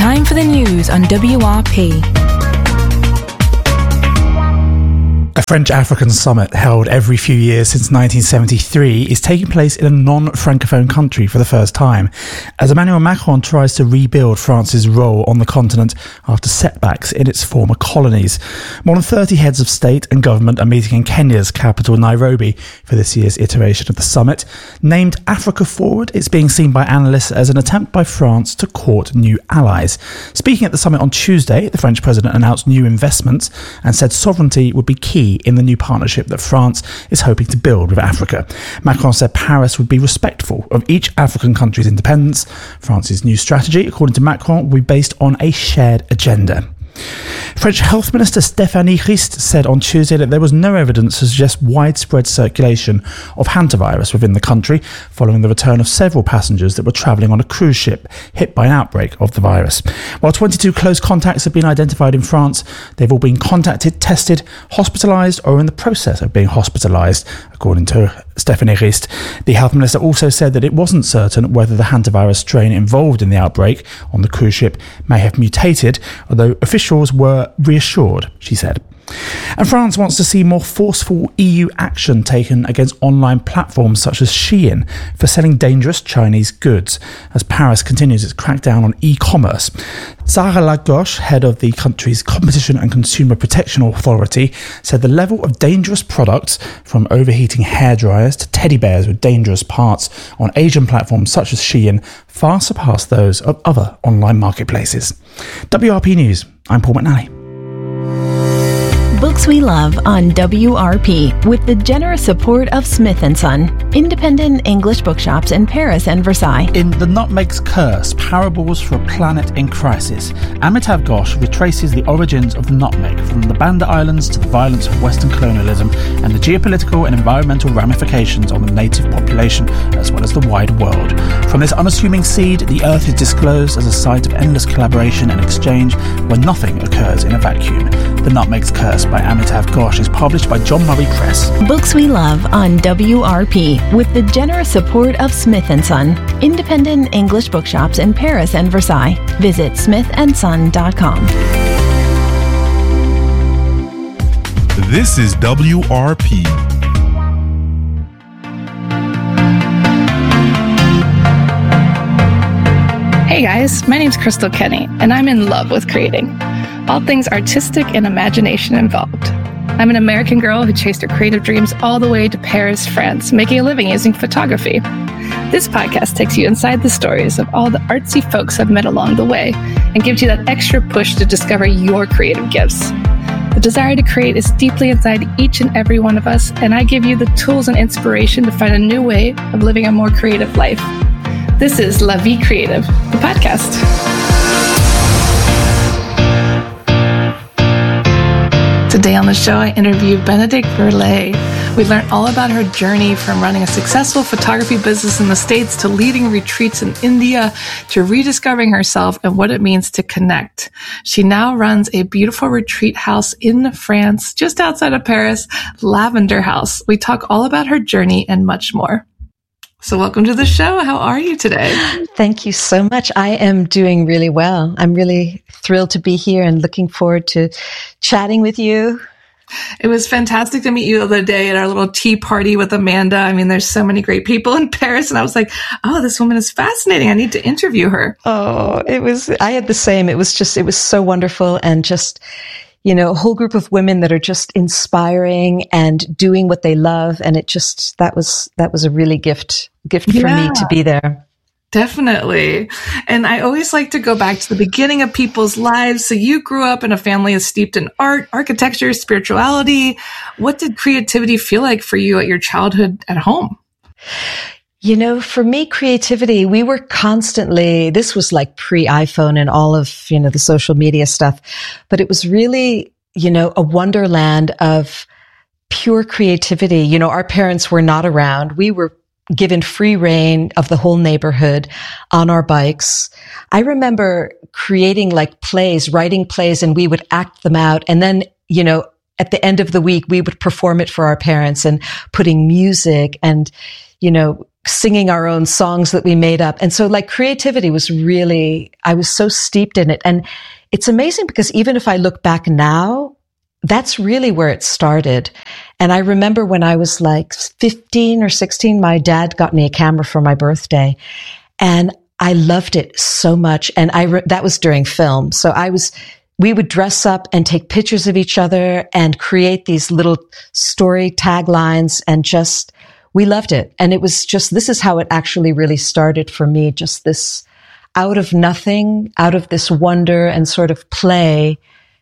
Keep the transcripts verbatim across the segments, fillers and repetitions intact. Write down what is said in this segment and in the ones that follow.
Time for the news on W R P. A French-African summit held every few years since nineteen seventy-three is taking place in a non-francophone country for the first time, as Emmanuel Macron tries to rebuild France's role on the continent after setbacks in its former colonies. More than thirty heads of state and government are meeting in Kenya's capital, Nairobi, for this year's iteration of the summit. Named Africa Forward, it's being seen by analysts as an attempt by France to court new allies. Speaking at the summit on Tuesday, the French president announced new investments and said sovereignty would be key in the new partnership that France is hoping to build with Africa. Macron said Paris would be respectful of each African country's independence. France's new strategy, according to Macron, will be based on a shared agenda. French Health Minister Stéphanie Rist said on Tuesday that there was no evidence to suggest widespread circulation of hantavirus within the country following the return of several passengers that were travelling on a cruise ship hit by an outbreak of the virus. While twenty-two close contacts have been identified in France, they've all been contacted, tested, hospitalised or in the process of being hospitalised, according to Stéphanie Rist. The health minister also said that it wasn't certain whether the hantavirus strain involved in the outbreak on the cruise ship may have mutated, although officials were reassured, she said. And France wants to see more forceful E U action taken against online platforms such as Shein for selling dangerous Chinese goods, as Paris continues its crackdown on e-commerce. Sarah Lagouche, head of the country's Competition and Consumer Protection Authority, said the level of dangerous products, from overheating hairdryers to teddy bears with dangerous parts, on Asian platforms such as Shein far surpass those of other online marketplaces. W R P News, I'm Paul McNally. Books we love on W R P with the generous support of Smith and Son, independent English bookshops in Paris and Versailles. In The Nutmeg's Curse, Parables for a Planet in Crisis, Amitav Ghosh retraces the origins of nutmeg, from the Banda Islands to the violence of Western colonialism and the geopolitical and environmental ramifications on the native population as well as the wide world. From this unassuming seed, the earth is disclosed as a site of endless collaboration and exchange where nothing occurs in a vacuum. The Nutmeg's Curse by Amitav Ghosh is published by John Murray Press. Books we love on W R P with the generous support of Smith and Son, independent English bookshops in Paris and Versailles. Visit smith and son dot com. This is W R P. Hey guys, my name's Crystal Kenny, and I'm in love with creating. All things artistic and imagination involved. I'm an American girl who chased her creative dreams all the way to Paris, France, making a living using photography. This podcast takes you inside the stories of all the artsy folks I've met along the way and gives you that extra push to discover your creative gifts. The desire to create is deeply inside each and every one of us, and I give you the tools and inspiration to find a new way of living a more creative life. This is La Vie Creative, the podcast. Today on the show, I interview Bénédicte Verlet. We learned all about her journey from running a successful photography business in the States to leading retreats in India to rediscovering herself and what it means to connect. She now runs a beautiful retreat house in France, just outside of Paris, Lavender House. We talk all about her journey and much more. So welcome to the show. How are you today? Thank you so much. I am doing really well. I'm really thrilled to be here and looking forward to chatting with you. It was fantastic to meet you the other day at our little tea party with Amanda. I mean, there's so many great people in Paris. And I was like, oh, this woman is fascinating. I need to interview her. Oh, it was, I had the same. It was just, it was so wonderful. And just, you know, a whole group of women that are just inspiring and doing what they love. And it just, that was, that was a really gift, gift for Yeah. me to be there. Definitely. And I always like to go back to the beginning of people's lives. So you grew up in a family that's steeped in art, architecture, spirituality. What did creativity feel like for you at your childhood at home? You know, for me, creativity, we were constantly, this was like pre-iPhone and all of, you know, the social media stuff, but it was really, you know, a wonderland of pure creativity. You know, our parents were not around. We were given free reign of the whole neighborhood on our bikes. I remember creating like plays, writing plays, and we would act them out. And then, you know, at the end of the week, we would perform it for our parents and putting music and, you know, singing our own songs that we made up. And so like creativity was really, I was so steeped in it. And it's amazing because even if I look back now, that's really where it started. And I remember when I was like fifteen or sixteen, my dad got me a camera for my birthday and I loved it so much. And I, re- that was during film. So I was, we would dress up and take pictures of each other and create these little story taglines and just, we loved it. And it was just, this is how it actually really started for me. Just this out of nothing, out of this wonder and sort of play,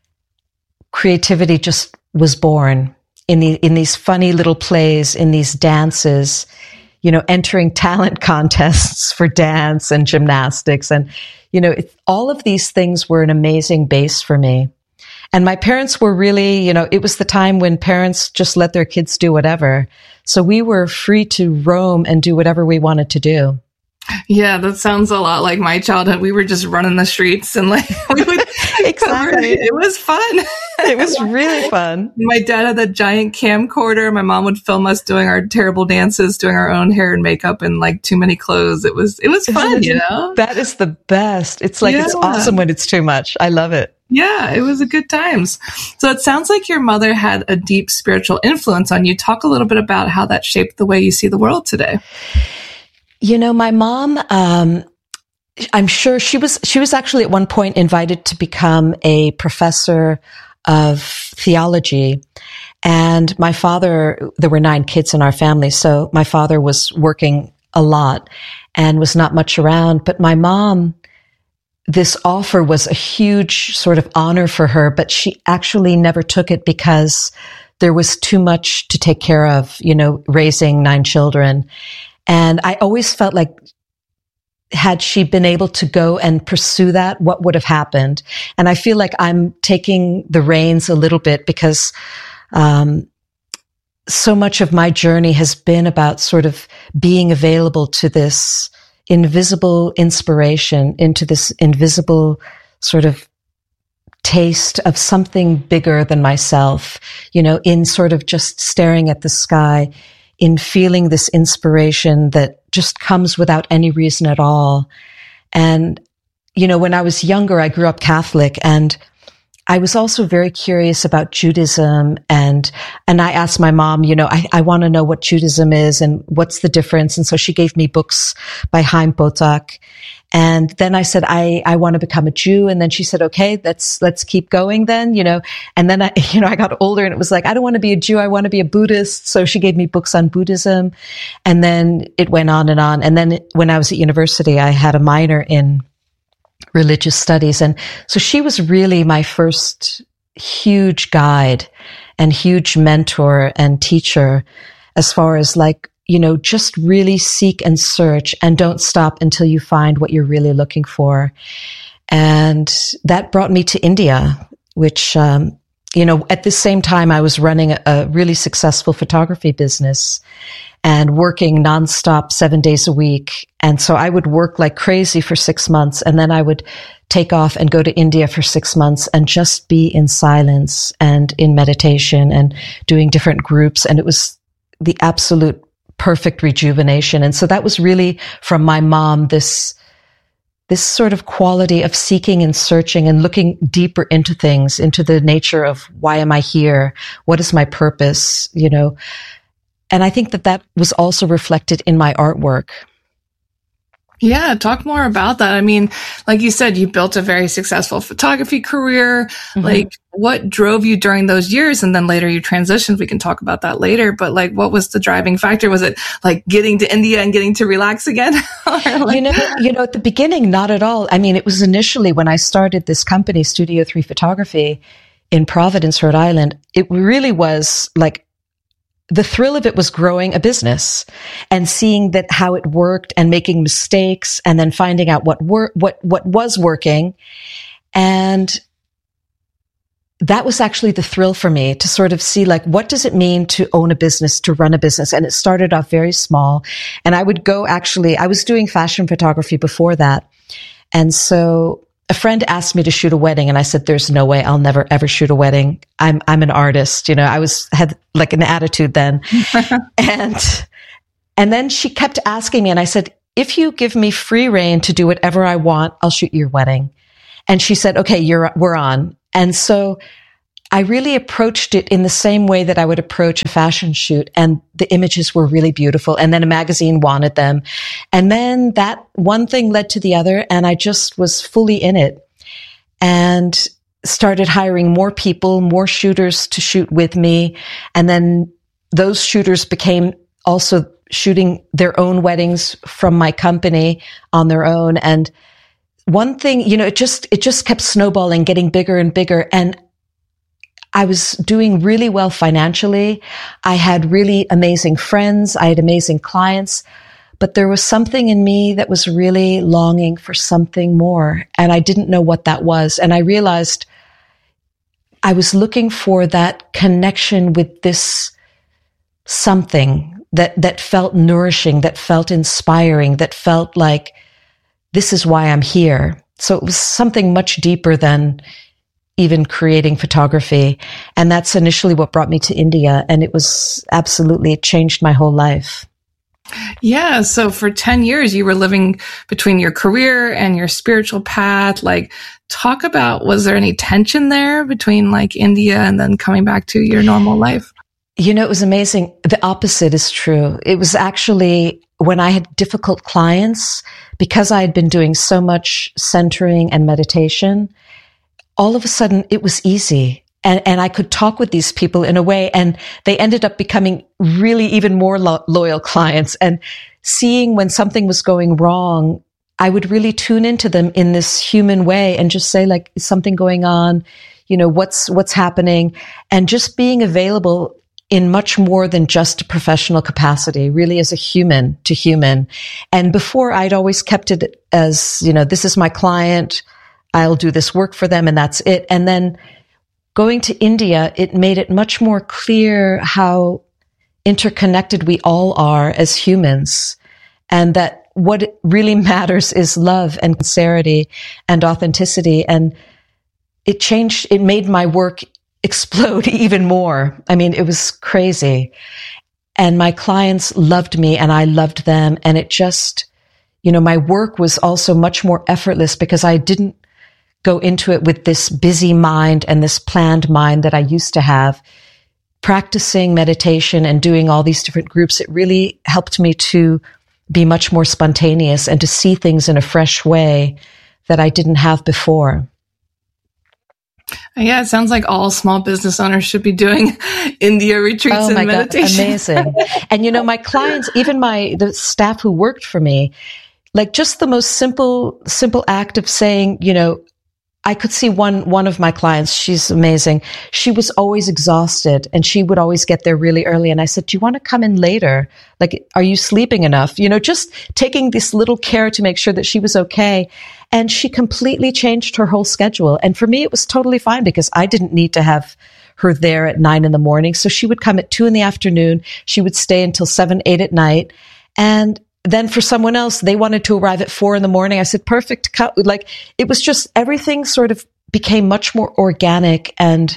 creativity just was born in the, in these funny little plays, in these dances, you know, entering talent contests for dance and gymnastics. And, you know, it, all of these things were an amazing base for me. And my parents were really, you know, it was the time when parents just let their kids do whatever. So we were free to roam and do whatever we wanted to do. Yeah, that sounds a lot like my childhood. We were just running the streets and like we would exactly. It was fun. It was really fun. My dad had a giant camcorder. My mom would film us doing our terrible dances, doing our own hair and makeup and like too many clothes. It was it was fun, you know? That is the best. It's like yeah. It's awesome when it's too much. I love it. Yeah, it was a good times. So it sounds like your mother had a deep spiritual influence on you. Talk a little bit about how that shaped the way you see the world today. You know, my mom, um, I'm sure she was, she was actually at one point invited to become a professor of theology. And my father, there were nine kids in our family. So my father was working a lot and was not much around. But my mom, this offer was a huge sort of honor for her, but she actually never took it because there was too much to take care of, you know, raising nine children. And I always felt like, had she been able to go and pursue that, what would have happened? And I feel like I'm taking the reins a little bit because um, so much of my journey has been about sort of being available to this invisible inspiration, into this invisible sort of taste of something bigger than myself, you know, in sort of just staring at the sky, in feeling this inspiration that just comes without any reason at all. And, you know, when I was younger, I grew up Catholic and I was also very curious about Judaism. And, and I asked my mom, you know, I, I want to know what Judaism is and what's the difference. And so she gave me books by Chaim Potok. And then I said, I, I want to become a Jew. And then she said, okay, let's, let's keep going then, you know. And then I, you know, I got older and it was like, I don't want to be a Jew. I want to be a Buddhist. So she gave me books on Buddhism. And then it went on and on. And then when I was at university, I had a minor in religious studies. And so she was really my first huge guide and huge mentor and teacher as far as like, you know, just really seek and search and don't stop until you find what you're really looking for. And that brought me to India, which, um, you know, at the same time, I was running a, a really successful photography business and working nonstop seven days a week. And so I would work like crazy for six months and then I would take off and go to India for six months and just be in silence and in meditation and doing different groups. And it was the absolute perfect rejuvenation. And so that was really from my mom, this, this sort of quality of seeking and searching and looking deeper into things, into the nature of why am I here? What is my purpose? You know, and I think that that was also reflected in my artwork. Yeah, talk more about that. I mean, like you said, you built a very successful photography career. Mm-hmm. Like, what drove you during those years? And then later you transitioned. We can talk about that later. But like, what was the driving factor? Was it like getting to India and getting to relax again? like- you know, you know, at the beginning, not at all. I mean, it was initially when I started this company, Studio three Photography in Providence, Rhode Island. It really was like, the thrill of it was growing a business and seeing that how it worked and making mistakes and then finding out what wor- what what was working. And that was actually the thrill for me, to sort of see like, what does it mean to own a business, to run a business? And it started off very small. And I would go actually, I was doing fashion photography before that. And so a friend asked me to shoot a wedding and I said, there's no way I'll never ever shoot a wedding. I'm, I'm an artist. You know, I was, had like an attitude then. and, And then she kept asking me, and I said, if you give me free reign to do whatever I want, I'll shoot your wedding. And she said, okay, you're, we're on. And so I really approached it in the same way that I would approach a fashion shoot. And the images were really beautiful. And then a magazine wanted them. And then that one thing led to the other. And I just was fully in it and started hiring more people, more shooters to shoot with me. And then those shooters became also shooting their own weddings from my company on their own. And one thing, you know, it just, it just kept snowballing, getting bigger and bigger. And I was doing really well financially. I had really amazing friends. I had amazing clients, but there was something in me that was really longing for something more. And I didn't know what that was. And I realized I was looking for that connection with this something that, that felt nourishing, that felt inspiring, that felt like this is why I'm here. So it was something much deeper than even creating photography. And that's initially what brought me to India. And it was absolutely, it changed my whole life. Yeah. So for ten years, you were living between your career and your spiritual path. Like, talk about, was there any tension there between like India and then coming back to your normal life? You know, it was amazing. The opposite is true. It was actually when I had difficult clients, because I had been doing so much centering and meditation, all of a sudden it was easy. And, and I could talk with these people in a way, and they ended up becoming really even more lo- loyal clients. And seeing when something was going wrong, I would really tune into them in this human way and just say, like, is something going on? You know, what's, what's happening? And just being available in much more than just a professional capacity, really as a human to human. And before, I'd always kept it as, you know, this is my client, I'll do this work for them, and that's it. And then going to India, it made it much more clear how interconnected we all are as humans, and that what really matters is love and sincerity and authenticity. And it changed, it made my work explode even more. I mean, it was crazy. And my clients loved me and I loved them. And it just, you know, my work was also much more effortless because I didn't go into it with this busy mind and this planned mind that I used to have. Practicing meditation and doing all these different groups, it really helped me to be much more spontaneous and to see things in a fresh way that I didn't have before. Yeah, it sounds like all small business owners should be doing India retreats oh and my meditation. God, amazing. And you know, my clients, even my, the staff who worked for me, like just the most simple, simple act of saying, you know, I could see one, one of my clients, she's amazing. She was always exhausted and she would always get there really early. And I said, do you want to come in later? Like, are you sleeping enough? You know, just taking this little care to make sure that she was okay. And she completely changed her whole schedule. And for me, it was totally fine because I didn't need to have her there at nine in the morning. So she would come at two in the afternoon. She would stay until seven, eight at night. And then for someone else, they wanted to arrive at four in the morning. I said, perfect. Like, it was just, everything sort of became much more organic. And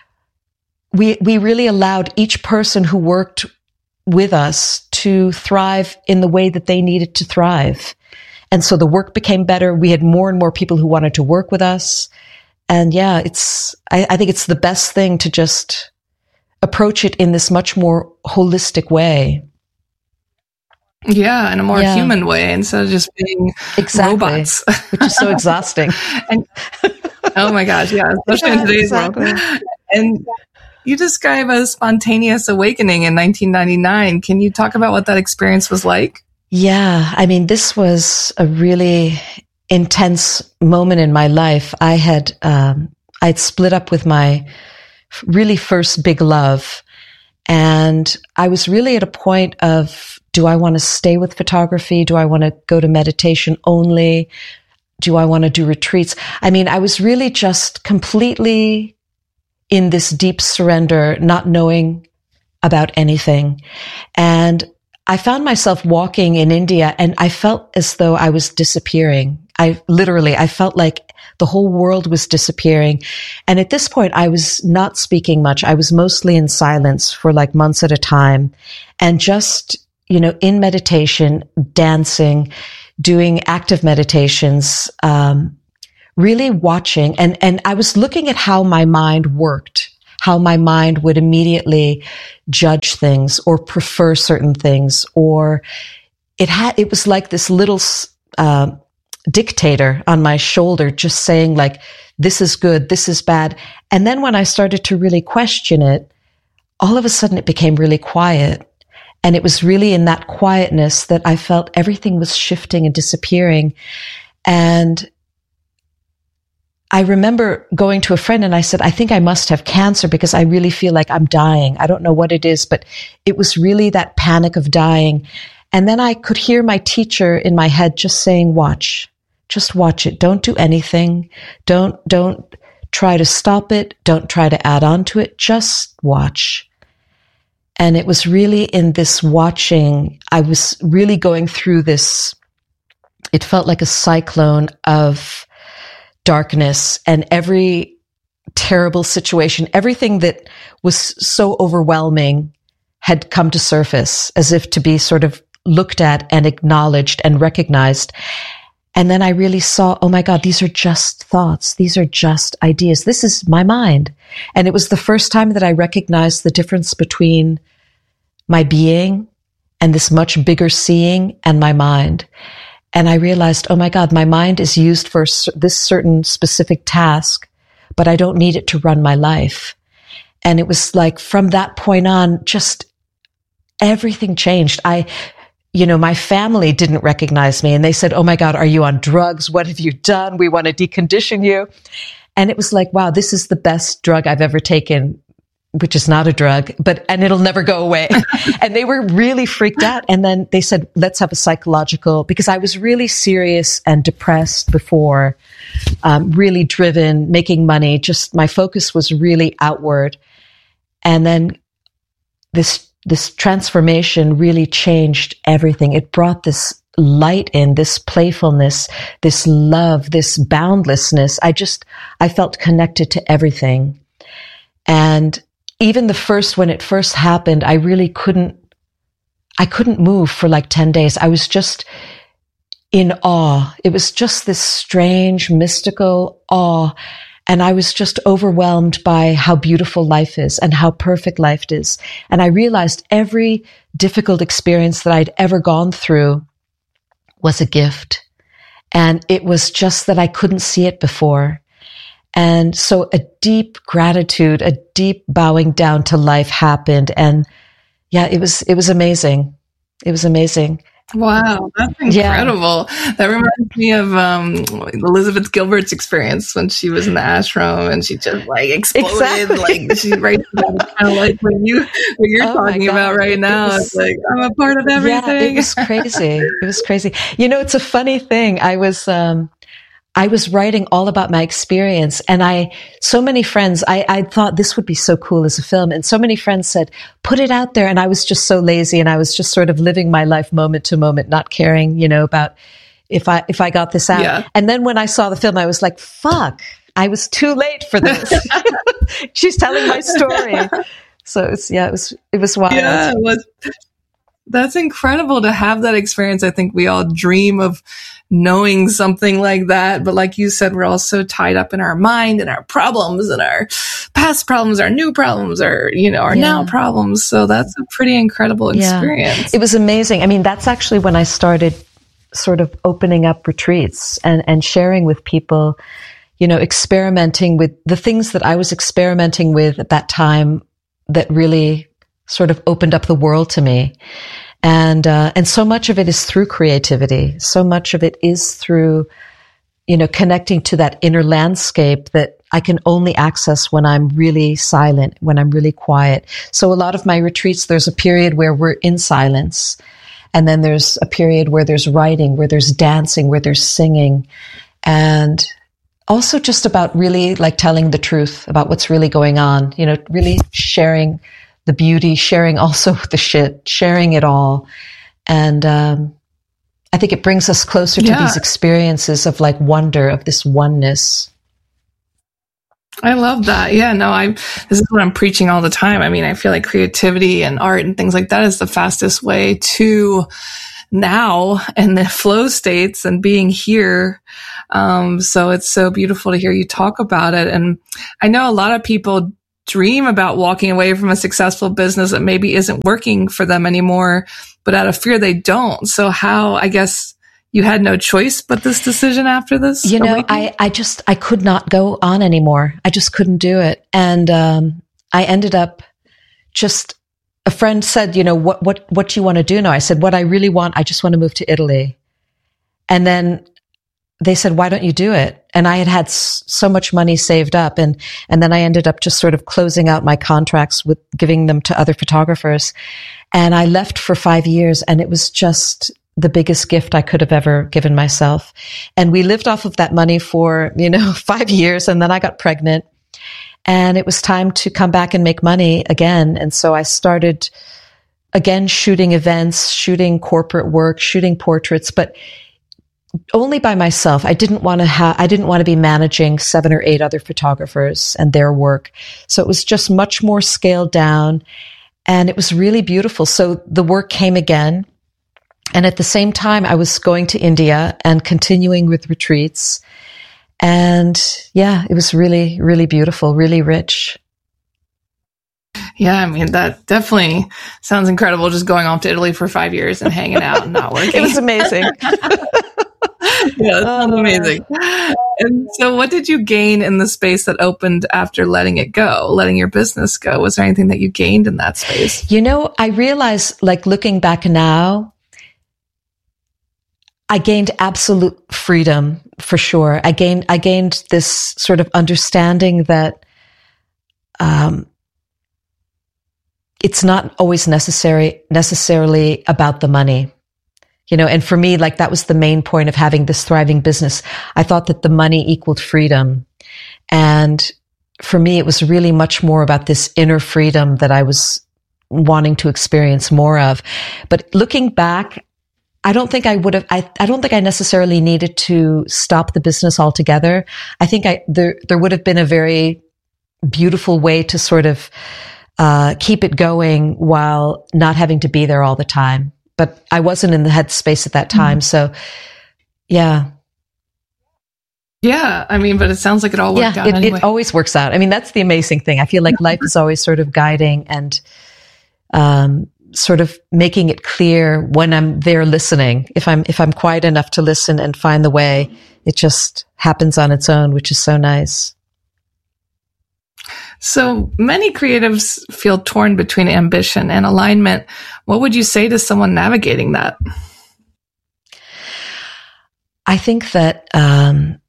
we, we really allowed each person who worked with us to thrive in the way that they needed to thrive. And so the work became better. We had more and more people who wanted to work with us. And yeah, it's, I, I think it's the best thing to just approach it in this much more holistic way. Yeah, in a more yeah. human way instead of just being exactly. robots. Which is so exhausting. And, oh my gosh, yeah, especially yeah, in today's exactly. world. And you describe a spontaneous awakening in nineteen ninety-nine. Can you talk about what that experience was like? Yeah, I mean, this was a really intense moment in my life. I had, um, I'd split up with my really first big love. And I was really at a point of, do I want to stay with photography? Do I want to go to meditation only? Do I want to do retreats? I mean, I was really just completely in this deep surrender, not knowing about anything. And I found myself walking in India and I felt as though I was disappearing. I literally, I felt like the whole world was disappearing. And at this point, I was not speaking much. I was mostly in silence for like months at a time and just you know, in meditation, dancing, doing active meditations, um, really watching. And, and I was looking at how my mind worked, how my mind would immediately judge things or prefer certain things, or it had, it was like this little, uh, dictator on my shoulder, just saying like, this is good, this is bad. And then when I started to really question it, all of a sudden it became really quiet. And it was really in that quietness that I felt everything was shifting and disappearing. And I remember going to a friend and I said, I think I must have cancer because I really feel like I'm dying. I don't know what it is, but it was really that panic of dying. And then I could hear my teacher in my head just saying, watch, just watch it. Don't do anything. Don't, don't try to stop it. Don't try to add on to it. Just watch. And it was really in this watching, I was really going through this, it felt like a cyclone of darkness, and every terrible situation, everything that was so overwhelming had come to surface as if to be sort of looked at and acknowledged and recognized. And then I really saw, oh my God, these are just thoughts. These are just ideas. This is my mind. And it was the first time that I recognized the difference between my being and this much bigger seeing and my mind. And I realized, oh my God, my mind is used for this certain specific task, but I don't need it to run my life. And it was like from that point on, just everything changed. I, you know, my family didn't recognize me and they said, oh my God, are you on drugs? What have you done? We want to decondition you. And it was like, wow, this is the best drug I've ever taken, which is not a drug, but, and it'll never go away. And they were really freaked out. And then they said, let's have a psychological, because I was really serious and depressed before, um, really driven, making money. Just my focus was really outward. And then this, this transformation really changed everything. It brought this light in, this playfulness, this love, this boundlessness. I just, I felt connected to everything. And even the first, when it first happened, I really couldn't, I couldn't move for like ten days. I was just in awe. It was just this strange, mystical awe. And I was just overwhelmed by how beautiful life is and how perfect life is. And I realized every difficult experience that I'd ever gone through was a gift. And it was just that I couldn't see it before. And so a deep gratitude, a deep bowing down to life happened. And yeah, it was, it was amazing. It was amazing. Wow, that's incredible. Yeah. That reminds me of um, Elizabeth Gilbert's experience when she was in the ashram and she just like exploded. Exactly. Like she right kind of like what you what you're oh talking about right now. It was, it's like I'm a part of everything. Yeah, it was crazy. It was crazy. You know, it's a funny thing. I was um, I was writing all about my experience, and I, so many friends, I, I thought this would be so cool as a film. And so many friends said, put it out there. And I was just so lazy. And I was just sort of living my life moment to moment, not caring, you know, about if I, if I got this out. Yeah. And then when I saw the film, I was like, fuck, I was too late for this. She's telling my story. So it's, yeah, it was, it was wild. Yeah, it was. That's incredible to have that experience. I think we all dream of knowing something like that. But like you said, we're all so tied up in our mind and our problems and our past problems, our new problems, our, you know, our yeah. now problems. So that's a pretty incredible experience. Yeah. It was amazing. I mean, that's actually when I started sort of opening up retreats and, and sharing with people, you know, experimenting with the things that I was experimenting with at that time that really sort of opened up the world to me. And, uh, and so much of it is through creativity. So much of it is through, you know, connecting to that inner landscape that I can only access when I'm really silent, when I'm really quiet. So a lot of my retreats, there's a period where we're in silence. And then there's a period where there's writing, where there's dancing, where there's singing. And also just about really like telling the truth about what's really going on, you know, really sharing the beauty, sharing also the shit, sharing it all. And um, I think it brings us closer to yeah. these experiences of like wonder, of this oneness. I love that. Yeah, no, I, this is what I'm preaching all the time. I mean, I feel like creativity and art and things like that is the fastest way to now and the flow states and being here. Um, so it's so beautiful to hear you talk about it. And I know a lot of people dream about walking away from a successful business that maybe isn't working for them anymore, but out of fear, they don't. So how, I guess, you had no choice but this decision after this? You know, I, I just, I could not go on anymore. I just couldn't do it. And, um, I ended up just, a friend said, you know, what, what, what do you want to do now? I said, what I really want, I just want to move to Italy. And then they said, why don't you do it? And I had had s- so much money saved up. And, and then I ended up just sort of closing out my contracts with giving them to other photographers. And I left for five years and it was just the biggest gift I could have ever given myself. And we lived off of that money for, you know, five years. And then I got pregnant and it was time to come back and make money again. And so I started again, shooting events, shooting corporate work, shooting portraits, but only by myself. I didn't want to have, I didn't want to be managing seven or eight other photographers and their work. So it was just much more scaled down and it was really beautiful. So the work came again. And at the same time, I was going to India and continuing with retreats. And yeah, it was really, really beautiful, really rich. Yeah, I mean, that definitely sounds incredible, just going off to Italy for five years and hanging out and not working. It was amazing. Yeah, it sounds oh, amazing. And so what did you gain in the space that opened after letting it go, letting your business go? Was there anything that you gained in that space? You know, I realize, like, looking back now, I gained absolute freedom for sure. I gained, I gained this sort of understanding that, um, it's not always necessary, necessarily about the money, you know, and for me, like, that was the main point of having this thriving business. I thought that the money equaled freedom. And for me, it was really much more about this inner freedom that I was wanting to experience more of. But looking back, I don't think I would have, I, I don't think I necessarily needed to stop the business altogether. I think I, there, there would have been a very beautiful way to sort of, uh, keep it going while not having to be there all the time. But I wasn't in the headspace at that time. Mm-hmm. So yeah. Yeah. I mean, but it sounds like it all worked yeah, out it, anyway. It always works out. I mean, that's the amazing thing. I feel like life is always sort of guiding and, um, sort of making it clear when I'm there listening. If I'm, if I'm quiet enough to listen and find the way, it just happens on its own, which is so nice. So many creatives feel torn between ambition and alignment. What would you say to someone navigating that? I think that, um,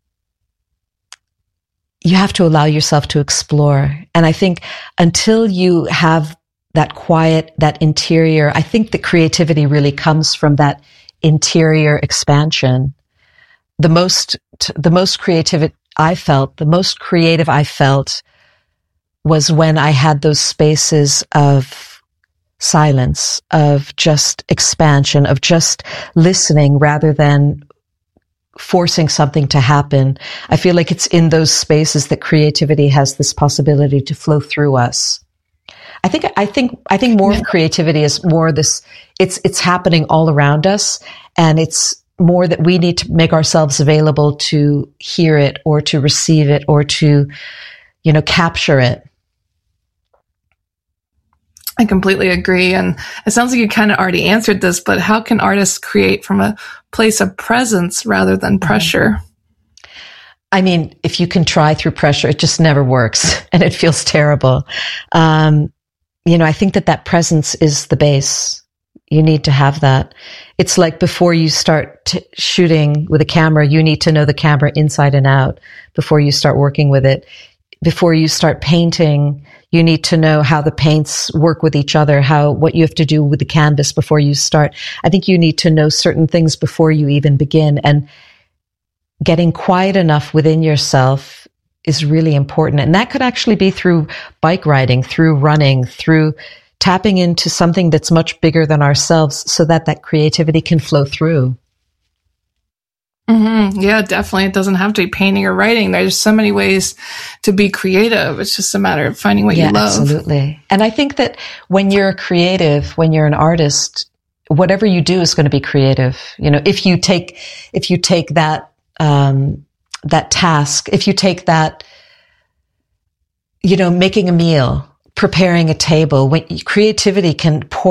you have to allow yourself to explore. And I think until you have that quiet, that interior, I think the creativity really comes from that interior expansion. The most, the most creative I felt, the most creative I felt was when I had those spaces of silence, of just expansion, of just listening rather than forcing something to happen. I feel like it's in those spaces that creativity has this possibility to flow through us. I think, I think, I think more yeah. of creativity is more this, it's, it's happening all around us, and it's more that we need to make ourselves available to hear it or to receive it or to, you know, capture it. I completely agree. And it sounds like you kind of already answered this, but how can artists create from a place of presence rather than pressure? I mean, if you can try through pressure, it just never works and it feels terrible. Um, you know, I think that that presence is the base. You need to have that. It's like before you start t- shooting with a camera, you need to know the camera inside and out before you start working with it. Before you start painting, you need to know how the paints work with each other, how, what you have to do with the canvas before you start. I think you need to know certain things before you even begin. And getting quiet enough within yourself is really important. And that could actually be through bike riding, through running, through tapping into something that's much bigger than ourselves so that that creativity can flow through. Mm-hmm. Yeah, definitely. It doesn't have to be painting or writing. There's so many ways to be creative. It's just a matter of finding what yeah, you love. Absolutely. And I think that when you're a creative, when you're an artist, whatever you do is going to be creative. You know, if you take, if you take that, um, that task, if you take that, you know, making a meal, preparing a table, when creativity can pour